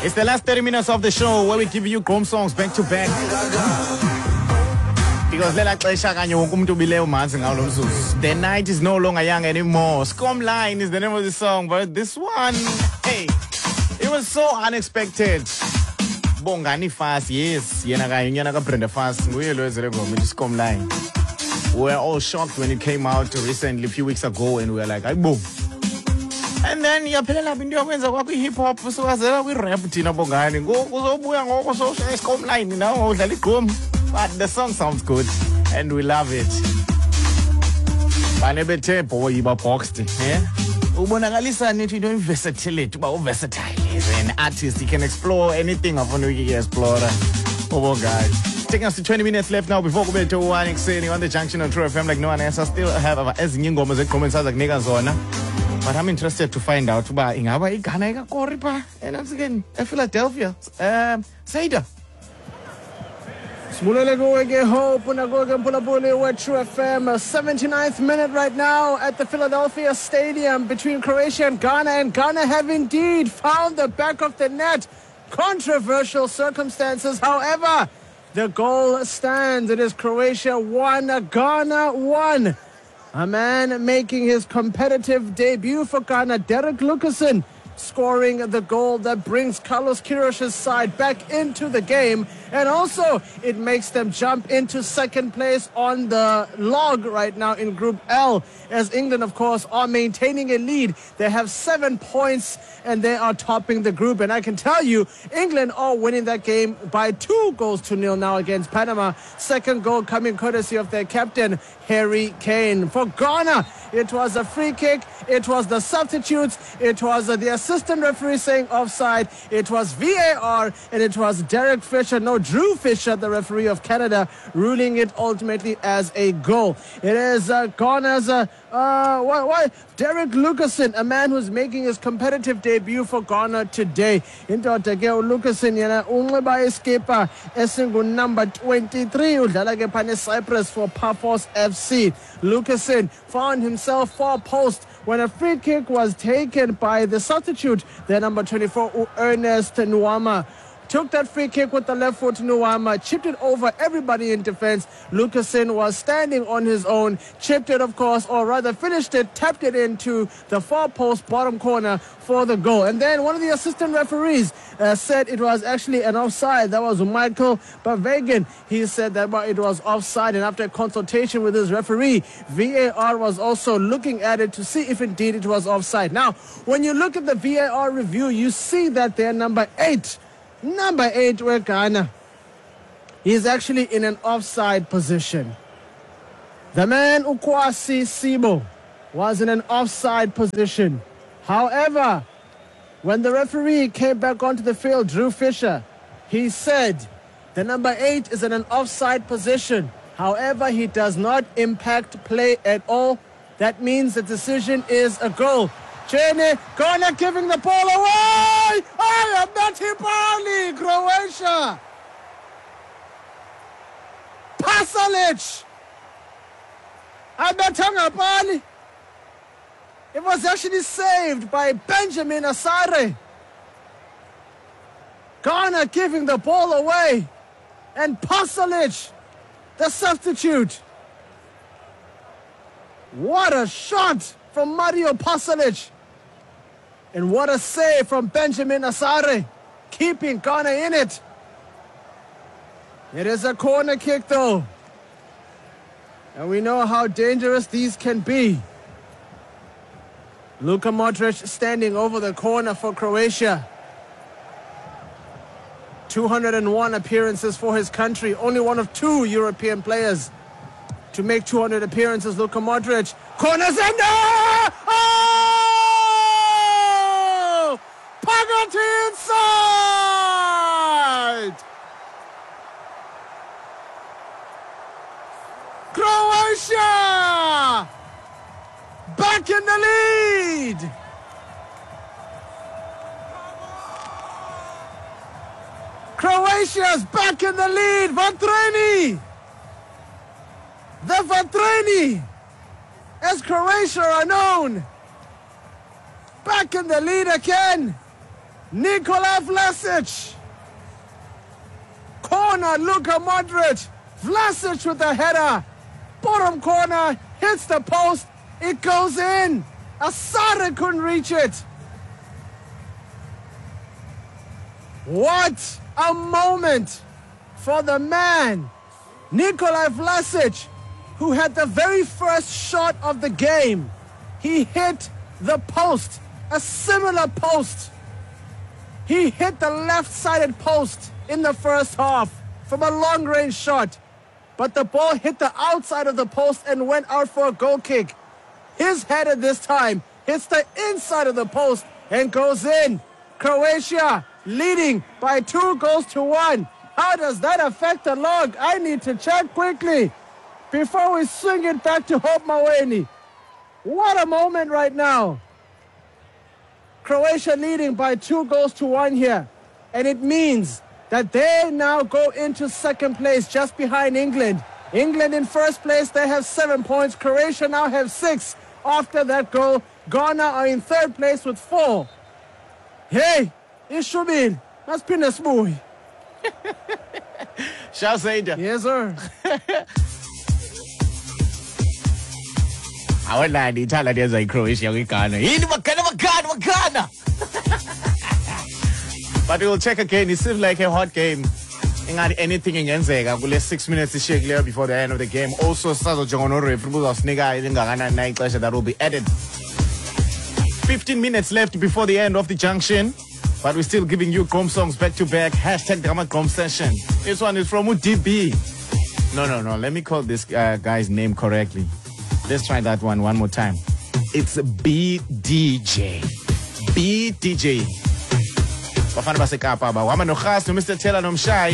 It's the last 30 minutes of the show where we give you Gqom songs back to back. Because the night is no longer young anymore. Scum Line is the name of the song, but this one, hey, it was so unexpected. Bongani Fast, yes. Yenaka Brenda Fast. Scum Line. We were all shocked when it came out recently, a few weeks ago, and we were like, boom. And then yaphelela into yokwenza kwakho hip hop sowazela kwi rap thina bongani ngoku uzobuya ngoko so Scum Line nawo udlala igqom, but the song sounds good and we love it. Bane bethe boy ba boxed ubonakalisa nithi into versatility uba versatile as an artist, you can explore anything afuna ukuexplore. Oh guys, taking us to 20 minutes left now before kube to 1 ekseni on the junction of True FM like no one else. I still have ezinye ingoma zegqom endisazakunika zona. But I'm interested to find out about ingaba igana ikakori pa and once again Philadelphia. Saida. Smulele goege hope unagoge mpulapuli wa True FM. 79th minute right now at the Philadelphia Stadium between Croatia and Ghana have indeed found the back of the net. Controversial circumstances, however, the goal stands. It is Croatia 1, Ghana 1. A man making his competitive debut for Ghana, Derek Lucassen, scoring the goal that brings Carlos Queiroz' side back into the game. And also, it makes them jump into second place on the log right now in Group L, as England, of course, are maintaining a lead. They have 7 points, and they are topping the group. And I can tell you, England are winning that game by 2-0 now against Panama. Second goal coming courtesy of their captain, Harry Kane. For Ghana, it was a free kick. It was the substitutes. It was the assistant referee saying offside. It was VAR, and it was Drew Fisher, the referee of Canada, ruling it ultimately as a goal. It is Ghana's Derek Lucassen, a man who's making his competitive debut for Ghana today. Indoda ke uLucassen yena unxiba iskipa esingu number 23 udlala ke phane Cyprus for Paphos FC. Lucassen found himself far post when a free kick was taken by the substitute, the number 24 Ernest Nuama. Took that free kick with the left foot, Nuama, chipped it over everybody in defense. Lucassen was standing on his own, chipped it, of course, or rather finished it, tapped it into the far post bottom corner for the goal. And then one of the assistant referees said it was actually an offside. That was Michael Bavagan. He said that it was offside, and after a consultation with his referee, VAR was also looking at it to see if indeed it was offside. Now, when you look at the VAR review, you see that they're number 8, where Ghana, he's actually in an offside position. The man Ukwasi Sibo was in an offside position. However, when the referee came back onto the field, Drew Fisher, he said the number 8 is in an offside position. However, he does not impact play at all. That means the decision is a goal. Jenny, Ghana giving the ball away! I am not Hipali, Croatia! Pasalic! Abatanga Pali! It was actually saved by Benjamin Asare. Ghana giving the ball away. And Pasalic, the substitute. What a shot from Mario Pasalic. And what a save from Benjamin Asare, keeping Ghana in it. It is a corner kick though. And we know how dangerous these can be. Luka Modric standing over the corner for Croatia. 201 appearances for his country. Only one of 2 European players to make 200 appearances. Luka Modric. Corner center! Oh! Pagati inside! Croatia! Back in the lead! Croatia's back in the lead! Vatreni! The Vatreni, as Croatia are known, back in the lead again. Nikola Vlasic. Corner, Luka Modric. Vlasic with the header. Bottom corner, hits the post. It goes in. Asare couldn't reach it. What a moment for the man, Nikola Vlasic, who had the very first shot of the game. He hit the post, a similar post. He hit the left-sided post in the first half from a long-range shot. But the ball hit the outside of the post and went out for a goal kick. His header this time hits the inside of the post and goes in. Croatia leading by 2-1. How does that affect the log? I need to check quickly before we swing it back to Hope Maweni. What a moment right now. Croatia leading by 2-1 here. And it means that they now go into second place just behind England. England in first place, they have 7 points. Croatia now have 6 after that goal. Ghana are in third place with 4. Hey, Ishubin, that's been a smooth. Shall say that. Yes, sir. I would like to tell you there's a Croatia with Ghana. Ghana. But we'll check again. It seems like a hot game. Anything in Genzega. We'll let 6 minutes to shake clear before the end of the game. Also, Sazo Jongonoro, if you that will be added. 15 minutes left before the end of the junction. But we're still giving you Chrome songs back to back. Hashtag Drama Chrome Session. This one is from UDB. No. Let me call this guy's name correctly. Let's try that one more time. It's BDJ. BDJ. Bafana basekapa ba. Wama no khas no Mr. Taylor no Mshai.